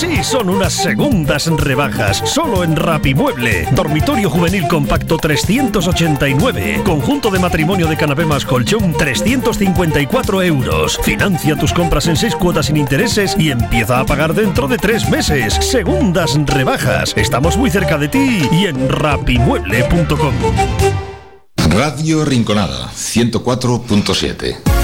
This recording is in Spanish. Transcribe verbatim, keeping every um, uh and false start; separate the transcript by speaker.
Speaker 1: Sí, son unas segundas rebajas, solo en Rapimueble. Dormitorio juvenil compacto trescientos ochenta y nueve. Conjunto de matrimonio de canapé más colchón trescientos cincuenta y cuatro euros. Financia tus compras en seis cuotas sin intereses y empieza a pagar dentro de tres meses. Segundas rebajas. Estamos muy cerca de ti y en rapimueble punto com.
Speaker 2: Radio Rinconada ciento cuatro punto siete.